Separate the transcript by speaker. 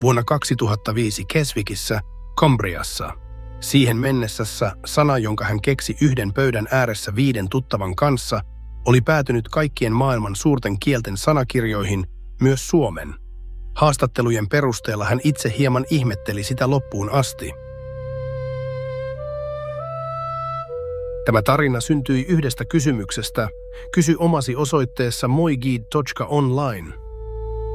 Speaker 1: vuonna 2005 Kesvikissä, Combriassa. Siihen mennessässä sana, jonka hän keksi yhden pöydän ääressä 5 tuttavan kanssa, oli päätynyt kaikkien maailman suurten kielten sanakirjoihin, myös suomen. Haastattelujen perusteella hän itse hieman ihmetteli sitä loppuun asti. Tämä tarina syntyi yhdestä kysymyksestä. Kysy omasi osoitteessa moiguide.online.